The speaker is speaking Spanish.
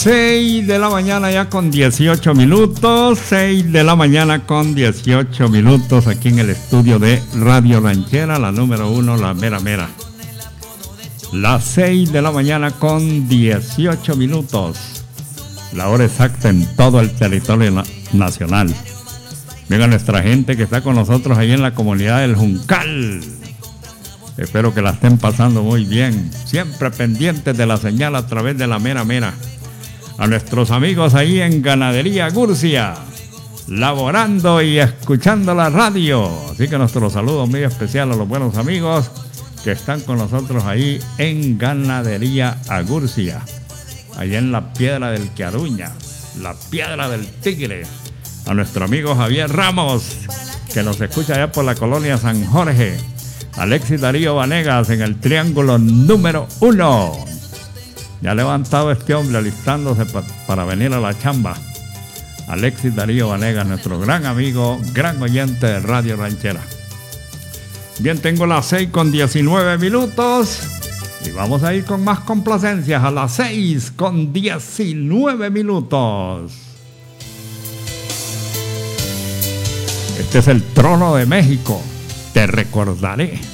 6 de la mañana ya con 18 minutos, 6 de la mañana con 18 minutos aquí en el estudio de Radio Ranchera, la número 1, la mera mera. Las 6 de la mañana con 18 minutos, la hora exacta en todo el territorio nacional. Venga nuestra gente que está con nosotros ahí en la comunidad del Juncal. Espero que la estén pasando muy bien, siempre pendientes de la señal a través de la mera mera. A nuestros amigos ahí en Ganadería Gurcia, laborando y escuchando la radio. Así que nuestro saludo muy especial a los buenos amigos que están con nosotros ahí en Ganadería Gurcia, allá en la Piedra del Quiaruña, la Piedra del Tigre. A nuestro amigo Javier Ramos, que nos escucha allá por la colonia San Jorge. Alexis Darío Vanegas en el triángulo número 1. Ya levantado este hombre alistándose para venir a la chamba. Alexis Darío Vanegas, nuestro gran amigo, gran oyente de Radio Ranchera. Bien, tengo las 6 con 19 minutos y vamos a ir con más complacencias a las 6 con 19 minutos. Este es el Trono de México, te recordaré.